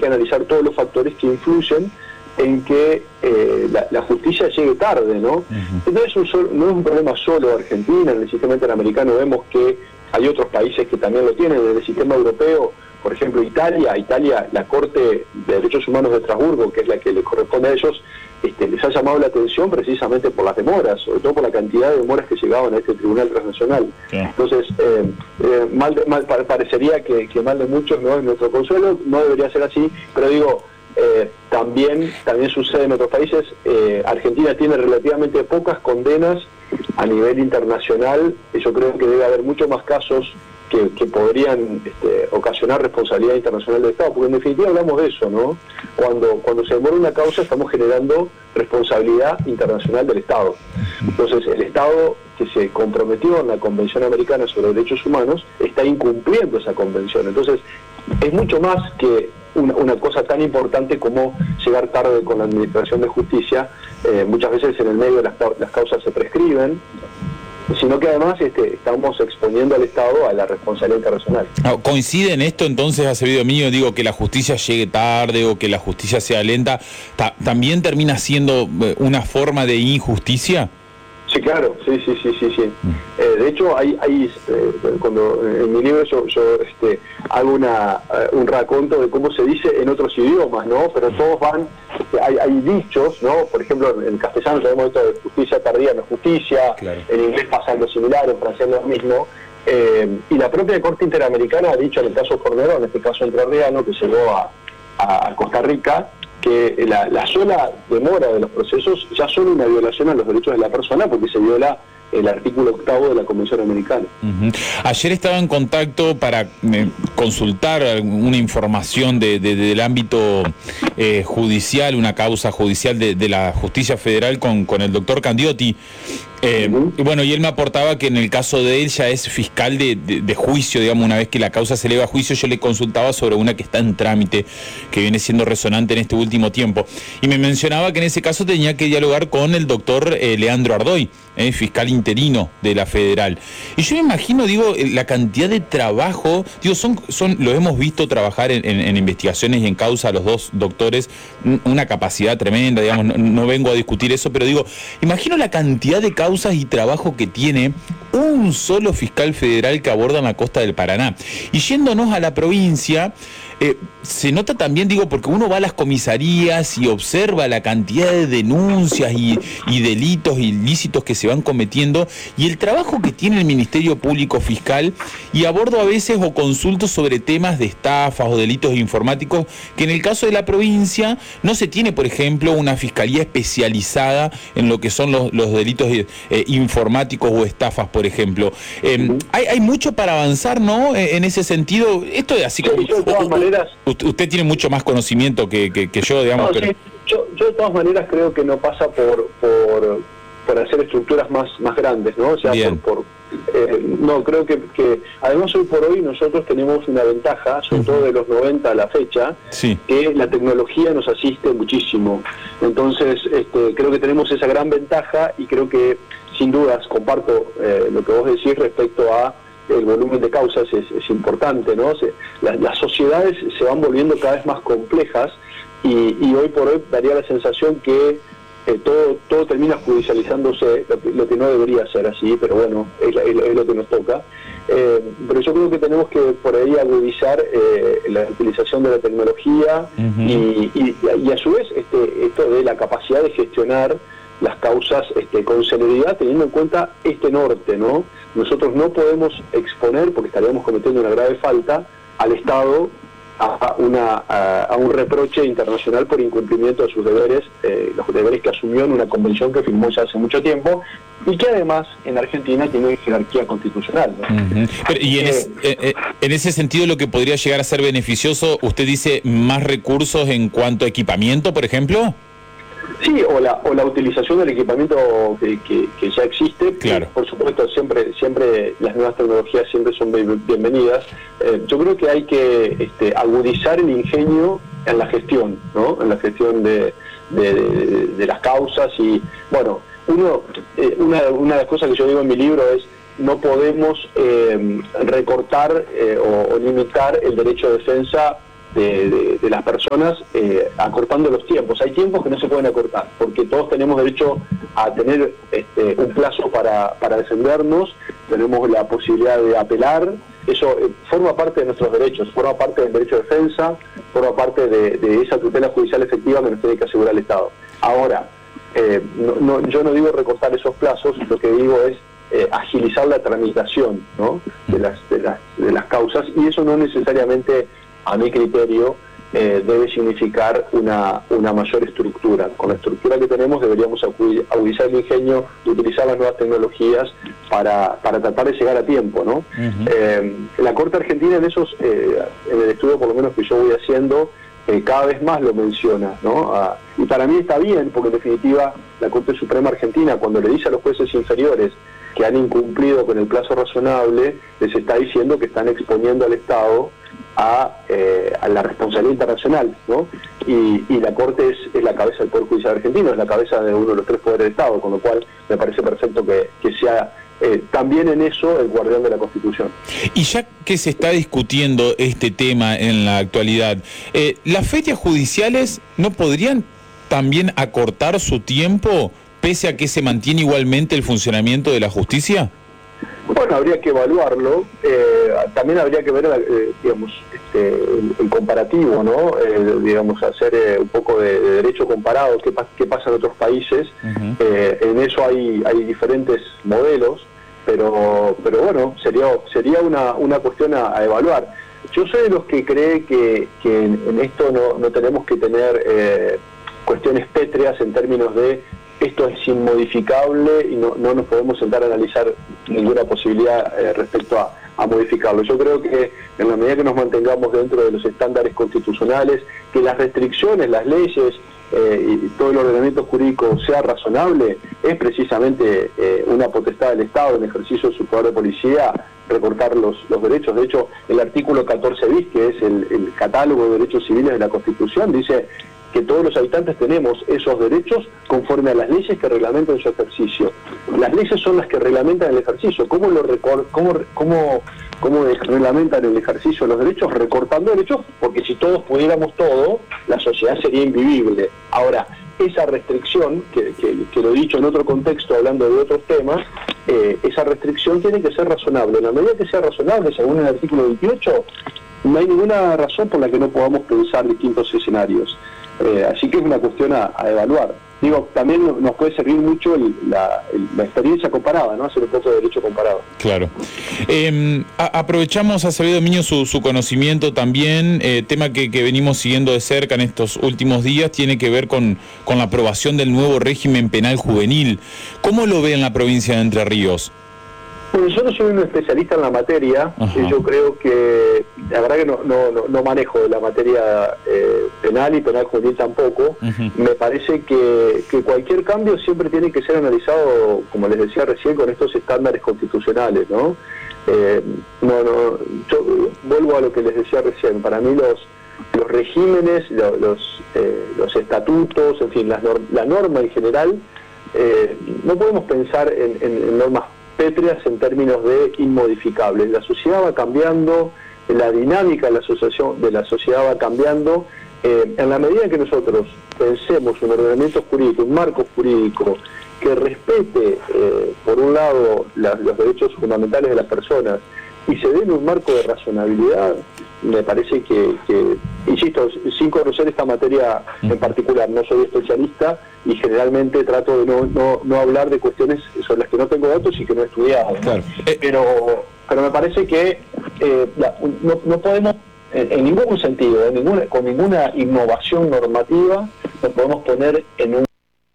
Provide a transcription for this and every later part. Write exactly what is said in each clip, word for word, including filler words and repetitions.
analizar todos los factores que influyen en que eh, la, la justicia llegue tarde, ¿no? Uh-huh. Entonces un sol, no es un problema solo de Argentina. En el sistema interamericano vemos que hay otros países que también lo tienen. Desde el sistema europeo, por ejemplo, Italia, Italia, la Corte de Derechos Humanos de Estrasburgo, que es la que le corresponde a ellos, este, les ha llamado la atención precisamente por las demoras, sobre todo por la cantidad de demoras que llegaban a este tribunal transnacional. Okay. Entonces, eh, eh, mal, de, mal parecería que, que mal de muchos no es nuestro consuelo, no debería ser así, pero digo, eh, también, también sucede en otros países. eh, Argentina tiene relativamente pocas condenas a nivel internacional, y yo creo que debe haber muchos más casos Que, que podrían este, ocasionar responsabilidad internacional del Estado, porque en definitiva hablamos de eso, ¿no? Cuando, cuando se demora una causa estamos generando responsabilidad internacional del Estado. Entonces el Estado que se comprometió en la Convención Americana sobre Derechos Humanos está incumpliendo esa convención. Entonces es mucho más que una, una cosa tan importante como llegar tarde con la administración de justicia. Eh, muchas veces en el medio las, las causas se prescriben, sino que además este, estamos exponiendo al Estado a la responsabilidad internacional. ¿Coincide en esto entonces, Acevedo mío, digo, que la justicia llegue tarde o que la justicia sea lenta, ta también termina siendo una forma de injusticia? Sí, claro, sí, sí, sí, sí, sí. Eh, de hecho, hay, hay eh, cuando en mi libro yo, yo este, hago una, uh, un raconto de cómo se dice en otros idiomas, ¿no? Pero todos van, este, hay, hay dichos, ¿no? Por ejemplo, en castellano tenemos esto de justicia tardía no justicia, claro. En inglés pasa algo similar, en francés lo mismo. Eh, y la propia Corte Interamericana ha dicho en el caso Fornero, en este caso entrerriano, que llegó a, a Costa Rica, que la, la sola demora de los procesos ya son una violación a los derechos de la persona, porque se viola el artículo octavo de la Convención Americana. Uh-huh. Ayer estaba en contacto para eh, consultar una información de, de, del ámbito eh, judicial, una causa judicial de, de la justicia federal con, con el doctor Candiotti. Eh, uh-huh. Y bueno, y él me aportaba que en el caso de él ya es fiscal de, de, de juicio, digamos, una vez que la causa se eleva a juicio. Yo le consultaba sobre una que está en trámite, que viene siendo resonante en este último tiempo, y me mencionaba que en ese caso tenía que dialogar con el doctor eh, Leandro Ardoy, eh, fiscal interino de la federal. Y yo me imagino, digo, la cantidad de trabajo, digo, son, son lo hemos visto trabajar en, en, en investigaciones y en causa, los dos doctores, una capacidad tremenda, digamos, no, no vengo a discutir eso, pero digo, imagino la cantidad de causas y trabajo que tiene un solo fiscal federal que aborda en la costa del Paraná. Y yéndonos a la provincia, eh, se nota también, digo, porque uno va a las comisarías y observa la cantidad de denuncias y, y delitos ilícitos que se van cometiendo, y el trabajo que tiene el Ministerio Público Fiscal, y abordo a veces o consulto sobre temas de estafas o delitos informáticos, que en el caso de la provincia no se tiene, por ejemplo, una fiscalía especializada en lo que son los, los delitos eh, informáticos o estafas, por ejemplo. Eh, hay, hay mucho para avanzar, ¿no? En ese sentido, esto es así como... Sí, de todas maneras... Usted tiene mucho más conocimiento que, que, que yo, digamos. No, pero... sí, yo, yo de todas maneras creo que no pasa por por, por hacer estructuras más, más grandes, ¿no? O sea, Bien. por... por eh, no, creo que, que además hoy por hoy nosotros tenemos una ventaja, sobre uh-huh. todo de los noventa a la fecha, sí. que la tecnología nos asiste muchísimo. Entonces, este, creo que tenemos esa gran ventaja, y creo que sin dudas comparto eh, lo que vos decís respecto a el volumen de causas es, es importante, ¿no? Se, la, las sociedades se van volviendo cada vez más complejas, y, y hoy por hoy daría la sensación que eh, todo todo termina judicializándose, lo que, lo que no debería ser así, pero bueno, es, es, es lo que nos toca. Eh, pero yo creo que tenemos que por ahí agudizar eh, la utilización de la tecnología uh-huh. y, y, y a su vez este, esto de la capacidad de gestionar las causas este, con celeridad, teniendo en cuenta este norte, ¿no? Nosotros no podemos exponer, porque estaríamos cometiendo una grave falta, al Estado a, una, a, a un reproche internacional por incumplimiento de sus deberes, eh, los deberes que asumió en una convención que firmó ya hace mucho tiempo, y que además en Argentina tiene jerarquía constitucional, ¿no? Uh-huh. Pero, y en, eh, es, eh, en ese sentido, lo que podría llegar a ser beneficioso, usted dice más recursos en cuanto a equipamiento, por ejemplo. Sí, o la o la utilización del equipamiento que, que, que ya existe. Claro. Por supuesto, siempre siempre las nuevas tecnologías siempre son bienvenidas. Eh, yo creo que hay que este, agudizar el ingenio en la gestión, ¿no? En la gestión de, de, de, de las causas. Y bueno, uno eh, una, una de las cosas que yo digo en mi libro es: no podemos eh, recortar eh, o, o limitar el derecho de defensa de, de, de las personas, eh, acortando los tiempos. Hay tiempos que no se pueden acortar, porque todos tenemos derecho a tener este, un plazo para, para defendernos, tenemos la posibilidad de apelar, eso eh, forma parte de nuestros derechos, forma parte del derecho de defensa, forma parte de, de esa tutela judicial efectiva que nos tiene que asegurar el Estado. Ahora, eh, no, no, yo no digo recortar esos plazos, lo que digo es eh, agilizar la tramitación, ¿no?, de las, de las, de las causas, y eso no necesariamente, a mi criterio, eh, debe significar una, una mayor estructura. Con la estructura que tenemos deberíamos agudizar el ingenio, utilizar las nuevas tecnologías para, para tratar de llegar a tiempo, ¿no? Uh-huh. eh, la Corte Argentina en esos, eh, en el estudio por lo menos que yo voy haciendo, eh, cada vez más lo menciona, ¿no? Ah, y para mí está bien, porque en definitiva la Corte Suprema Argentina, cuando le dice a los jueces inferiores que han incumplido con el plazo razonable, les está diciendo que están exponiendo al Estado a, eh, a la responsabilidad internacional, ¿no? Y, y la Corte es, es la cabeza del Poder Judicial argentino, es la cabeza de uno de los tres poderes del Estado, con lo cual me parece perfecto que, que sea eh, también en eso el guardián de la Constitución. Y ya que se está discutiendo este tema en la actualidad, eh, ¿las ferias judiciales no podrían también acortar su tiempo, pese a que se mantiene igualmente el funcionamiento de la justicia? Bueno, habría que evaluarlo, eh, también habría que ver, eh, digamos, este, el, el comparativo, ¿no? Eh, digamos, hacer eh, un poco de, de derecho comparado, qué, qué pasa en otros países. Uh-huh. eh, en eso hay, hay diferentes modelos, pero, pero bueno, sería, sería una, una cuestión a, a evaluar. Yo soy de los que cree que, que en, en esto no, no tenemos que tener eh, cuestiones pétreas en términos de esto es inmodificable y no, no nos podemos sentar a analizar ninguna posibilidad eh, respecto a, a modificarlo. Yo creo que en la medida que nos mantengamos dentro de los estándares constitucionales, que las restricciones, las leyes eh, y todo el ordenamiento jurídico sea razonable, es precisamente eh, una potestad del Estado en ejercicio de su poder de policía recortar los, los derechos. De hecho, el artículo catorce bis, que es el, el catálogo de derechos civiles de la Constitución, dice que todos los habitantes tenemos esos derechos conforme a las leyes que reglamentan su ejercicio. Las leyes son las que reglamentan el ejercicio. ¿Cómo lo recor cómo, cómo, cómo reglamentan el ejercicio de los derechos? Recortando derechos, porque si todos pudiéramos todo, la sociedad sería invivible. Ahora, esa restricción, que, que, que lo he dicho en otro contexto, hablando de otros temas, eh, esa restricción tiene que ser razonable. En la medida que sea razonable, según el artículo veintiocho, no hay ninguna razón por la que no podamos pensar distintos escenarios. Eh, así que es una cuestión a, a evaluar. Digo, también nos puede servir mucho el, la, el, la experiencia comparada, ¿no? Hacer un poco de derecho comparado. Claro. Eh, a, aprovechamos a Xavier Dominio su, su conocimiento también, eh, tema que, que venimos siguiendo de cerca en estos últimos días, tiene que ver con, con la aprobación del nuevo régimen penal juvenil. ¿Cómo lo ve en la provincia de Entre Ríos? Bueno, yo no soy un especialista en la materia, eh, yo creo que, la verdad que no, no, no, no manejo la materia eh, penal y penal juvenil tampoco. Uh-huh. Me parece que, que cualquier cambio siempre tiene que ser analizado, como les decía recién, con estos estándares constitucionales, ¿no? Eh, no, no, yo vuelvo a lo que les decía recién, para mí los, los regímenes, los, los, eh, los estatutos, en fin, las norm, la norma en general, eh, no podemos pensar en, en, en normas pétreas en términos de inmodificables. La sociedad va cambiando, la dinámica de la, asociación, de la sociedad va cambiando. Eh, en la medida que nosotros pensemos un ordenamiento jurídico, un marco jurídico que respete, eh, por un lado, la, los derechos fundamentales de las personas y se dé en un marco de razonabilidad, me parece que, que, insisto, sin conocer esta materia en particular, no soy especialista y generalmente trato de no, no, no hablar de cuestiones sobre las que no tengo datos y que no he estudiado, ¿no? Claro. Pero, pero me parece que eh, la, no, no podemos, en, en ningún sentido, en ninguna, con ninguna innovación normativa, nos podemos poner en un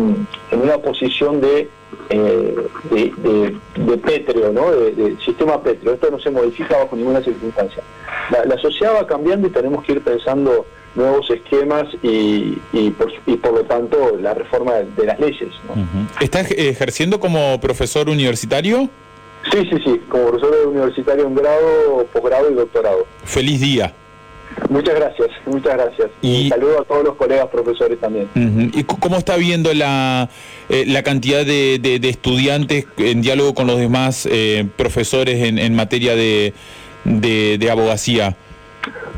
en una posición de, eh, de, de, de pétreo, ¿no? De, de sistema pétreo. Esto no se modifica bajo ninguna circunstancia. La, la sociedad va cambiando y tenemos que ir pensando nuevos esquemas y, y, por, y por lo tanto la reforma de, de las leyes, ¿no? Uh-huh. ¿Estás ejerciendo como profesor universitario? Sí, sí, sí, como profesor universitario en grado, posgrado y doctorado. Feliz día. Muchas gracias, muchas gracias. Y, y saludo a todos los colegas profesores también. Uh-huh. ¿Y cómo está viendo la, eh, la cantidad de, de, de estudiantes en diálogo con los demás eh, profesores en, en materia de, de, de abogacía?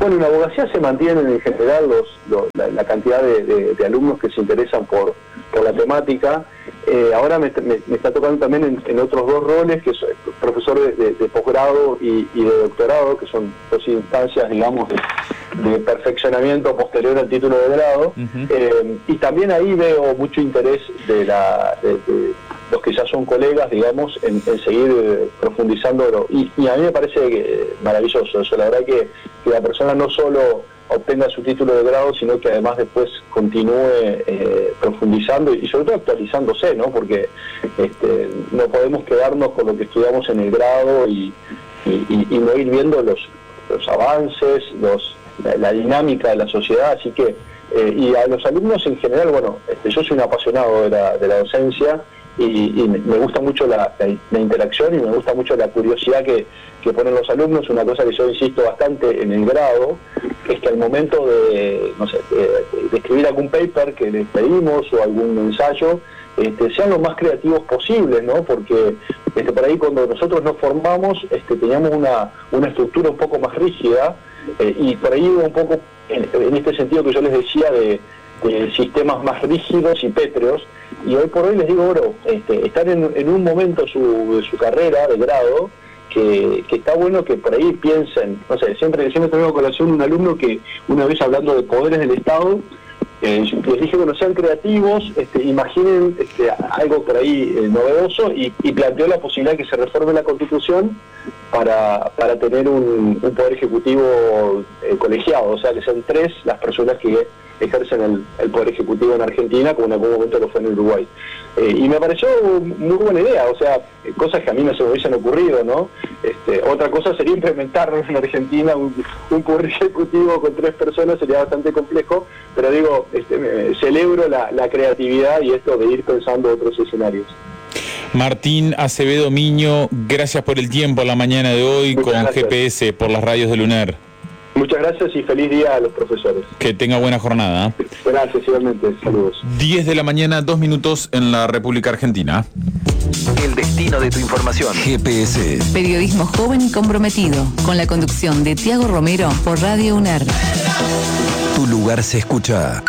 Bueno, en abogacía se mantienen en general los, los, la, la cantidad de, de, de alumnos que se interesan por, por la temática. Eh, ahora me, me, me está tocando también en, en otros dos roles, que soy profesor de, de, de posgrado y, y de doctorado, que son dos instancias, digamos, de, de perfeccionamiento posterior al título de grado. Uh-huh. eh, y también ahí veo mucho interés de, la, de, de los que ya son colegas, digamos, en, en seguir eh, profundizando. Y, y a mí me parece que, maravilloso eso. La verdad que, que la persona no solo obtenga su título de grado, sino que además después continúe eh, profundizando y sobre todo actualizándose, ¿no? Porque este, no podemos quedarnos con lo que estudiamos en el grado y, y, y no ir viendo los, los avances, los, la, la dinámica de la sociedad. Así que, eh, y a los alumnos en general, bueno, este, yo soy un apasionado de la, de la docencia, y, y me gusta mucho la, la, la interacción y me gusta mucho la curiosidad que, que ponen los alumnos. Una cosa que yo insisto bastante en el grado es que al momento de, no sé, de, de escribir algún paper que les pedimos o algún ensayo, este, sean lo más creativos posibles, ¿no? Porque este, por ahí cuando nosotros nos formamos este, teníamos una, una estructura un poco más rígida, eh, y por ahí un poco en, en este sentido que yo les decía de, de sistemas más rígidos y pétreos. Y hoy por hoy les digo, bueno, este, están en, en un momento su, de su carrera de grado que, que está bueno que por ahí piensen, no sé, siempre, siempre tengo a colación un alumno que una vez hablando de poderes del Estado, eh, les dije, bueno, sean creativos, este, imaginen este, algo por ahí eh, novedoso y, y planteó la posibilidad que se reforme la Constitución para, para tener un, un poder ejecutivo eh, colegiado, o sea, que sean tres las personas que ejercen el, el poder ejecutivo en Argentina, como en algún momento lo fue en Uruguay. Eh, y me pareció muy buena idea, o sea, cosas que a mí no se me hubiesen ocurrido, ¿no? Este, otra cosa sería implementar en Argentina un, un poder ejecutivo con tres personas, sería bastante complejo, pero digo, este, me, celebro la, la creatividad y esto de ir pensando otros escenarios. Martín Acevedo Miño, gracias por el tiempo a la mañana de hoy. Muchas con gracias. G P S por las radios de Lunar. Muchas gracias y feliz día a los profesores. Que tenga buena jornada. Gracias, igualmente. Saludos. diez de la mañana, dos minutos en la República Argentina. El destino de tu información. G P S. Periodismo joven y comprometido. Con la conducción de Tiago Romero por Radio UNER. Tu lugar se escucha.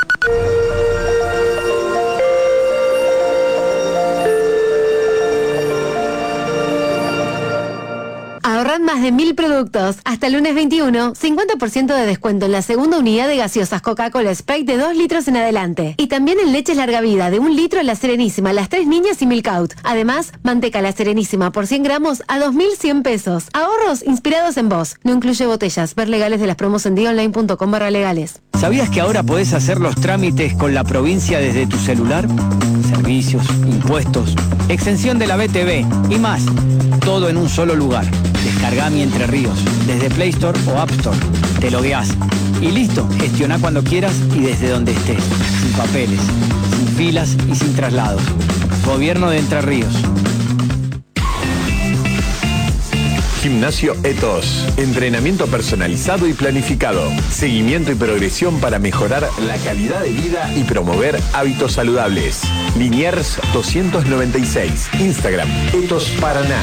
Ahorran más de mil productos. Hasta el lunes veintiuno, cincuenta por ciento de descuento en la segunda unidad de gaseosas Coca-Cola Sprite de dos litros en adelante. Y también en leches larga vida de un litro La Serenísima, Las Tres Niñas y Milk Out. Además, manteca La Serenísima por cien gramos a dos mil cien pesos. Ahorros inspirados en vos. No incluye botellas. Ver legales de las promos en dionline.com barra legales. ¿Sabías que ahora podés hacer los trámites con la provincia desde tu celular? Servicios, impuestos, exención de la B T V y más. Todo en un solo lugar. Descarga Mi Entre Ríos desde Play Store o App Store. Te logueás y listo. Gestioná cuando quieras y desde donde estés. Sin papeles, sin filas y sin traslados. Gobierno de Entre Ríos. Gimnasio Etos. Entrenamiento personalizado y planificado. Seguimiento y progresión para mejorar la calidad de vida y promover hábitos saludables. Liniers doscientos noventa y seis. Instagram Etos Paraná.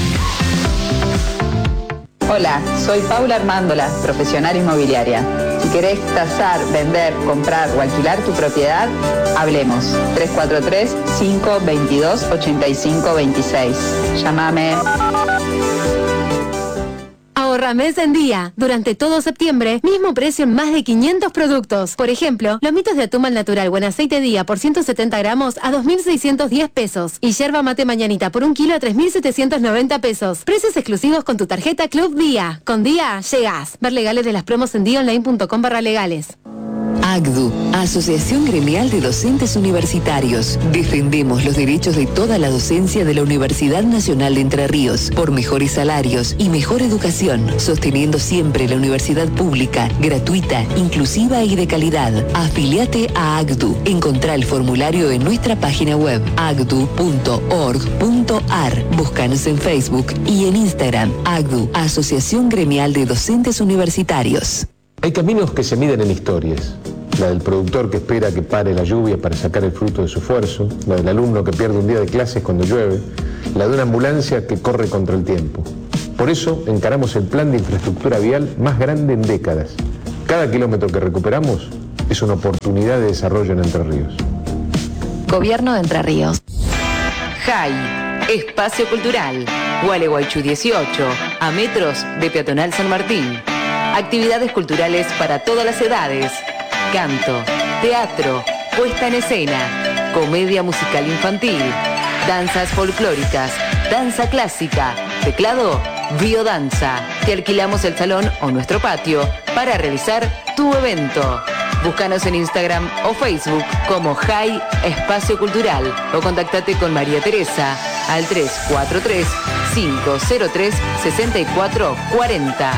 Hola, soy Paula Armándola, profesional inmobiliaria. Si querés tasar, vender, comprar o alquilar tu propiedad, hablemos. tres cuatro tres, cinco dos dos, ocho cinco dos seis. Llámame. Ahorra mes en día. Durante todo septiembre, mismo precio en más de quinientos productos. Por ejemplo, lomitos de atún al natural o en aceite día por ciento setenta gramos a dos mil seiscientos diez pesos. Y yerba mate mañanita por un kilo a tres mil setecientos noventa pesos. Precios exclusivos con tu tarjeta Club Día. Con Día, llegás. Ver legales de las promos en dionline.com barra legales. A C D U, Asociación Gremial de Docentes Universitarios. Defendemos los derechos de toda la docencia de la Universidad Nacional de Entre Ríos por mejores salarios y mejor educación, sosteniendo siempre la universidad pública, gratuita, inclusiva y de calidad. Afiliate a A C D U. Encontrá el formulario en nuestra página web a c d u punto org punto a r. Búscanos en Facebook y en Instagram. A C D U, Asociación Gremial de Docentes Universitarios. Hay caminos que se miden en historias. La del productor que espera que pare la lluvia para sacar el fruto de su esfuerzo, la del alumno que pierde un día de clases cuando llueve, la de una ambulancia que corre contra el tiempo. Por eso encaramos el plan de infraestructura vial más grande en décadas. Cada kilómetro que recuperamos es una oportunidad de desarrollo en Entre Ríos. Gobierno de Entre Ríos. J A I, Espacio Cultural, Gualeguaychú dieciocho, a metros de Peatonal San Martín. Actividades culturales para todas las edades. Canto, teatro, puesta en escena, comedia musical infantil, danzas folclóricas, danza clásica, teclado, biodanza. Te alquilamos el salón o nuestro patio para realizar tu evento. Búscanos en Instagram o Facebook como J A I Espacio Cultural o contactate con María Teresa al tres cuatro tres, cinco cero tres, seis cuatro cuatro cero.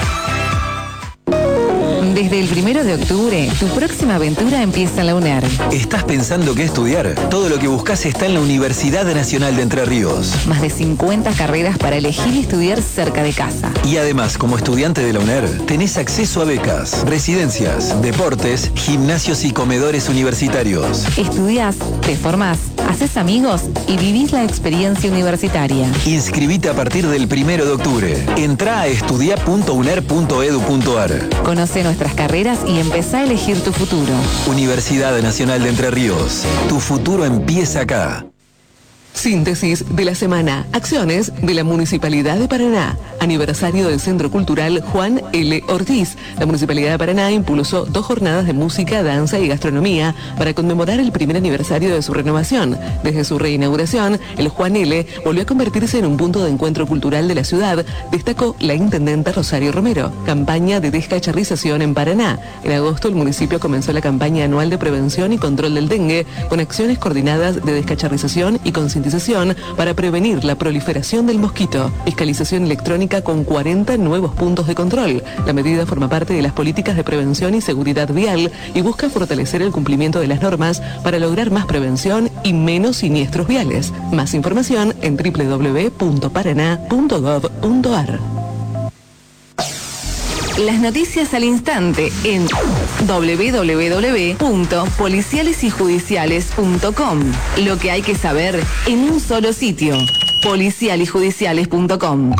Desde el primero de octubre, tu próxima aventura empieza en la UNER. ¿Estás pensando qué estudiar? Todo lo que buscas está en la Universidad Nacional de Entre Ríos. Más de cincuenta carreras para elegir y estudiar cerca de casa. Y además, como estudiante de la UNER, tenés acceso a becas, residencias, deportes, gimnasios y comedores universitarios. Estudiás, te formás, haces amigos y vivís la experiencia universitaria. Inscribite a partir del primero de octubre. Entrá a estudia punto uner punto edu punto ar. Conoce nuestras carreras y empezá a elegir tu futuro. Universidad Nacional de Entre Ríos. Tu futuro empieza acá. Síntesis de la semana. Acciones de la Municipalidad de Paraná. Aniversario del Centro Cultural Juan L. Ortiz. La Municipalidad de Paraná impulsó dos jornadas de música, danza y gastronomía para conmemorar el primer aniversario de su renovación. Desde su reinauguración, el Juan L. volvió a convertirse en un punto de encuentro cultural de la ciudad, destacó la intendenta Rosario Romero. Campaña de descacharrización en Paraná. En agosto, el municipio comenzó la campaña anual de prevención y control del dengue, con acciones coordinadas de descacharrización y concientización para prevenir la proliferación del mosquito. Fiscalización electrónica con cuarenta nuevos puntos de control. La medida forma parte de las políticas de prevención y seguridad vial y busca fortalecer el cumplimiento de las normas para lograr más prevención y menos siniestros viales. Más información en doble u doble u doble u punto paraná punto gov punto ar. Las noticias al instante en doble u doble u doble u punto policiales y judiciales punto com. Lo que hay que saber en un solo sitio. policial y judiciales punto com.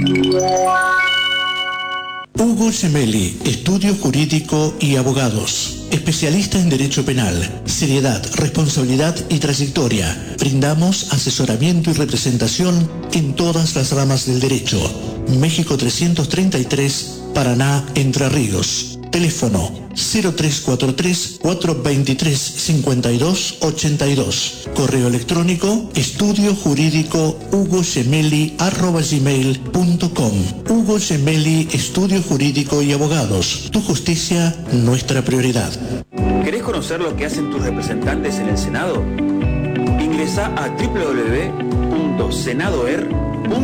Hugo Gemelli, Estudio Jurídico y Abogados. Especialista en Derecho Penal, seriedad, responsabilidad y trayectoria. Brindamos asesoramiento y representación en todas las ramas del derecho. México trescientos treinta y tres, Paraná, Entre Ríos. Teléfono cero tres cuatro tres, cuatro dos tres, cinco dos ocho dos. Correo electrónico estudio jurídico hugo gemelli arroba gmail punto com. Hugo Gemelli, Estudio Jurídico y Abogados. Tu justicia, nuestra prioridad. ¿Querés conocer lo que hacen tus representantes en el Senado? Ingresa a doble u doble u doble u punto senadoer punto